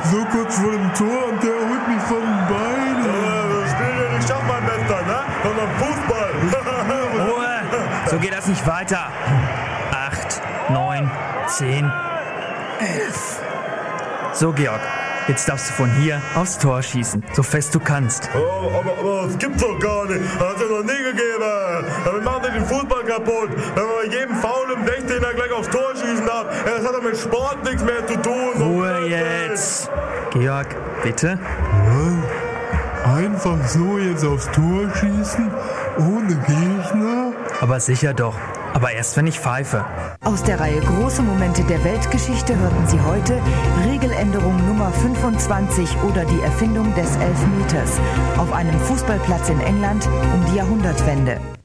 so kurz vor dem Tor und der holt mich von den Beinen. Wir spielen ja nicht Schachmeister, ne? Sondern Fußball. Ruhe! So geht das nicht weiter. 8, 9, 10, 11. So, Georg, jetzt darfst du von hier aufs Tor schießen, so fest du kannst. Oh, aber das gibt's doch gar nicht. Das hat es ja noch nie gegeben. Wir machen den Fußball kaputt. Wenn man bei jedem Foul im 16er gleich aufs Tor schießen darf, das hat doch mit Sport nichts mehr zu tun. Ruhe jetzt. Georg, bitte? Einfach so jetzt aufs Tor schießen, ohne Gegner? Aber sicher doch. Aber erst, wenn ich pfeife. Aus der Reihe Große Momente der Weltgeschichte hörten Sie heute Regeländerung Nummer 25 oder die Erfindung des Elfmeters auf einem Fußballplatz in England um die Jahrhundertwende.